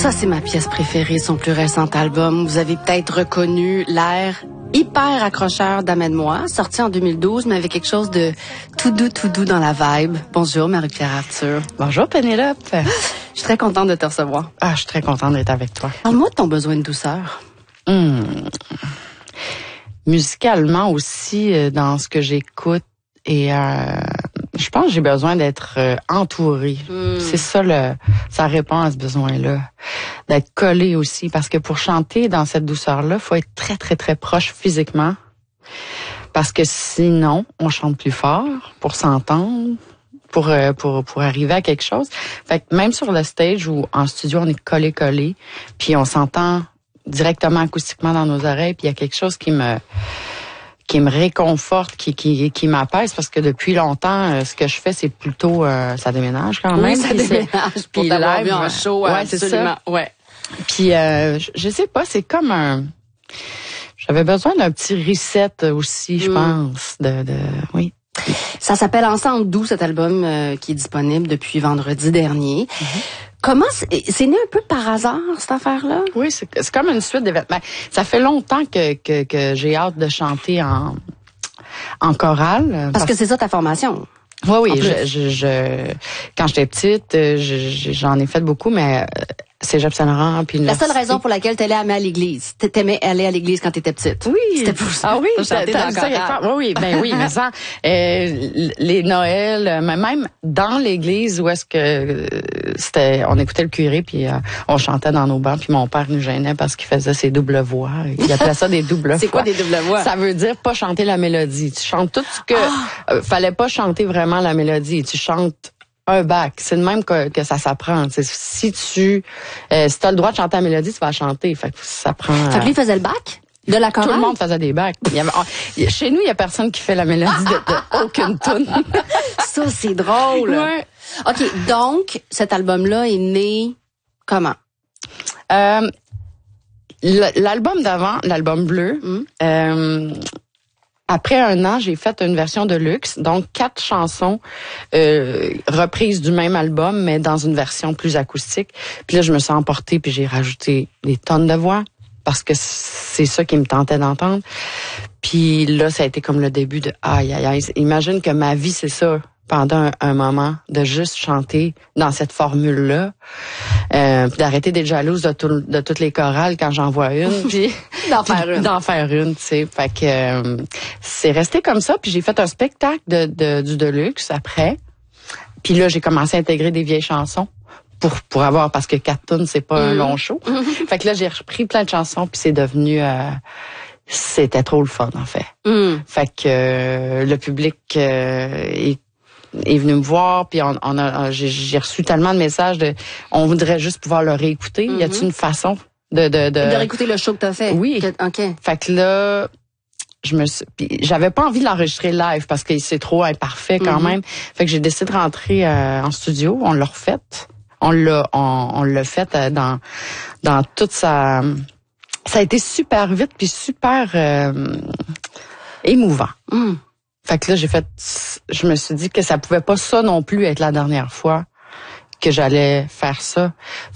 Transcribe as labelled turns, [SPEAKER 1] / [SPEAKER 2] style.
[SPEAKER 1] Ça, c'est ma pièce préférée, son plus récent album. Vous avez peut-être reconnu l'air hyper accrocheur d'Amène-moi, sorti en 2012, mais avec quelque chose de tout doux dans la vibe. Bonjour, Marie-Pierre Arthur.
[SPEAKER 2] Bonjour, Pénélope.
[SPEAKER 1] Je suis très contente de te recevoir.
[SPEAKER 2] Ah, je suis très contente d'être avec toi.
[SPEAKER 1] Parle-moi de ton besoin de douceur.
[SPEAKER 2] Musicalement aussi, dans ce que j'écoute, et je pense que j'ai besoin d'être entourée. C'est ça, ça répond à ce besoin-là. D'être collée aussi, parce que pour chanter dans cette douceur-là, faut être très, très, très proche physiquement. Parce que sinon, on chante plus fort pour s'entendre, pour arriver à quelque chose. Fait que même sur le stage ou en studio, on est collé, puis on s'entend directement acoustiquement dans nos oreilles, puis il y a quelque chose qui me réconforte, qui m'apaise, parce que depuis longtemps, ce que je fais, c'est plutôt ça déménage quand même.
[SPEAKER 1] Oui, ça déménage. Pour t'avoir vu en show,
[SPEAKER 2] ouais,
[SPEAKER 1] absolument.
[SPEAKER 2] C'est ça. Ouais. Puis je sais pas, c'est comme j'avais besoin d'un petit reset aussi, je pense, oui.
[SPEAKER 1] Ça s'appelle Ensemble doux, cet album qui est disponible depuis vendredi dernier. Comment c'est né un peu par hasard, cette affaire-là?
[SPEAKER 2] Oui, c'est comme une suite d'événements. Ça fait longtemps que j'ai hâte de chanter en chorale.
[SPEAKER 1] Parce que c'est ça ta formation.
[SPEAKER 2] Oui, quand j'étais petite, j'en ai fait beaucoup, mais Cégep Saint-Laurent, puis
[SPEAKER 1] la seule raison pour laquelle t'allais à l'église, t'aimais aller à l'église quand t'étais petite.
[SPEAKER 2] Oui.
[SPEAKER 1] C'était pour ça.
[SPEAKER 2] Ah oui,
[SPEAKER 1] chanter dans le chorale.
[SPEAKER 2] Oui, mais ça, les Noëls, même dans l'église où est-ce que on écoutait le curé, puis on chantait dans nos bancs, puis mon père nous gênait parce qu'il faisait ses doubles voix. Il appelait ça des doubles voix.
[SPEAKER 1] C'est quoi des doubles voix?
[SPEAKER 2] Ça veut dire pas chanter la mélodie. Tu chantes tout ce que fallait pas chanter vraiment la mélodie. Tu chantes un bac. C'est de même que ça s'apprend. Si t'as le droit de chanter la mélodie, tu vas chanter. Fait que ça prend.
[SPEAKER 1] Fait que lui faisait le bac? De la chorale?
[SPEAKER 2] Tout le monde faisait des bacs. Chez nous, il y a personne qui fait la mélodie de aucune tune.
[SPEAKER 1] Ça, c'est drôle.
[SPEAKER 2] Ouais.
[SPEAKER 1] OK, donc, cet album-là est né comment?
[SPEAKER 2] L'album d'avant, l'album bleu, après 1 an, j'ai fait une version de luxe, donc 4 chansons reprises du même album, mais dans une version plus acoustique. Puis là, je me suis emportée, puis j'ai rajouté des tonnes de voix, parce que c'est ça qui me tentait d'entendre. Puis là, ça a été comme le début de aïe. Imagine que ma vie, c'est ça, pendant un moment, de juste chanter dans cette formule-là, puis d'arrêter d'être jalouse de toutes les chorales quand j'en vois une, puis d'en faire une, tu sais. Fait que c'est resté comme ça, puis j'ai fait un spectacle du Deluxe après. Puis là, j'ai commencé à intégrer des vieilles chansons pour avoir, parce que 4 tunes, c'est pas un long show. Fait que là, j'ai repris plein de chansons, puis c'est devenu c'était trop le fun, en fait. Fait que le public est venu me voir, puis j'ai reçu tellement de messages on voudrait juste pouvoir le réécouter. Y a-t-il une façon de
[SPEAKER 1] réécouter le show que t'as fait?
[SPEAKER 2] Oui.
[SPEAKER 1] OK.
[SPEAKER 2] Fait que là, j'avais pas envie de l'enregistrer live parce que c'est trop imparfait quand même. Fait que j'ai décidé de rentrer en studio. On l'a refait. On l'a fait dans toute sa. Ça a été super vite puis super émouvant. Fait que là, je me suis dit que ça pouvait pas ça non plus être la dernière fois que j'allais faire ça.